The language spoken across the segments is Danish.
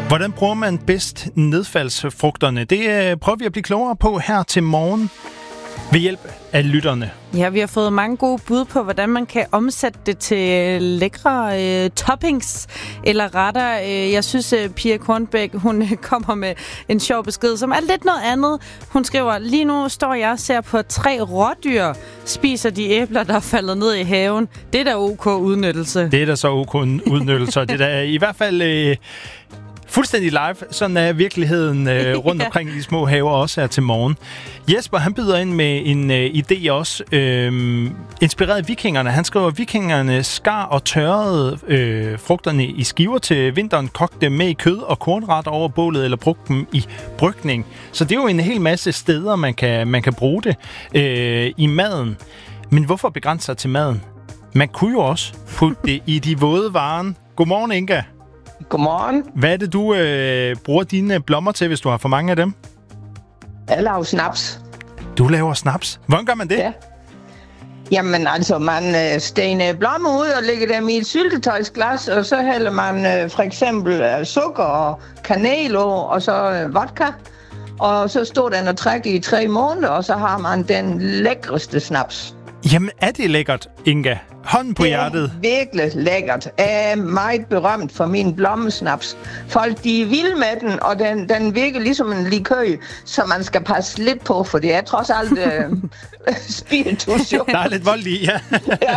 Hvordan bruger man bedst nedfaldsfrugterne? Det prøver vi at blive klogere på her til morgen ved hjælp af lytterne. Ja, vi har fået mange gode bud på, hvordan man kan omsætte det til lækre toppings eller retter. Jeg synes, Pia Kornbæk, hun kommer med en sjov besked, som er lidt noget andet. Hun skriver, lige nu står jeg og ser på 3 rådyr, spiser de æbler, der er faldet ned i haven. Det er da OK udnyttelse. Det er da så OK udnyttelse. Det er da i hvert fald fuldstændig live. Sådan er virkeligheden rundt omkring de små haver også her til morgen. Jesper, han byder ind med en idé også. Inspireret af vikingerne. Han skriver, vikingerne skar og tørrede frugterne i skiver til vinteren, kogte dem med i kød og kornret over bålet eller brugte dem i brygning. Så det er jo en hel masse steder, man kan bruge det i maden. Men hvorfor begrænse sig til maden? Man kunne jo også putte det i de våde varer. Godmorgen, Inga. Godmorgen. Hvad er det, du bruger dine blommer til, hvis du har for mange af dem? Jeg laver snaps. Du laver snaps? Hvordan gør man det? Ja. Jamen altså, man stener blommer ud og lægger dem i et syltetøjsglas, og så hælder man for eksempel sukker og kanel og så vodka. Og så står den og trækker i 3 måneder, og så har man den lækreste snaps. Jamen, er det lækkert, Inga? Hånden på hjertet. Det er virkelig lækkert. Jeg er meget berømt for min blommesnaps. Folk, de er vilde med den, og den virker ligesom en likør, så man skal passe lidt på, for det er trods alt spiritus. Der er lidt vold i, ja.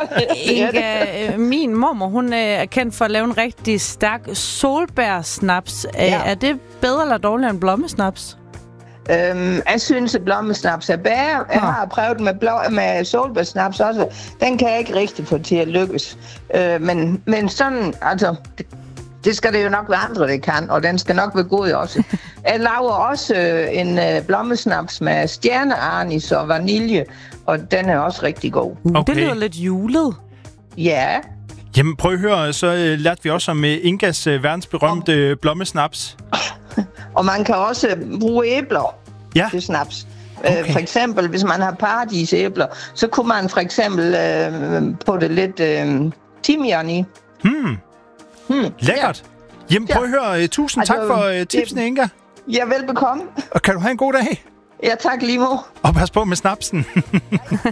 Inga, min mormor, hun er kendt for at lave en rigtig stærk solbærsnaps. Ja. Er det bedre eller dårligere end blommesnaps? Jeg synes, at blommesnaps er bedre. Jeg har prøvet med solbærsnaps også. Den kan jeg ikke rigtig få til at lykkes. Men sådan, altså, det skal det jo nok være andre, det kan, og den skal nok være god også. Jeg laver også en blommesnaps med stjerneanis og vanilje, og den er også rigtig god. Okay. Det lyder lidt julet. Ja. Jamen, prøv at høre, så lærte vi også om Ingas verdensberømte blommesnaps. Og man kan også bruge æbler til snaps. Okay. For eksempel, hvis man har paradisæbler, så kunne man for eksempel putte lidt timian i. Lækkert. Ja. Jamen, prøv at høre. Tusind tak for tipsene, Inga. Ja, velbekomme. Og kan du have en god dag? Ja, tak lige måde. Og pas på med snapsen.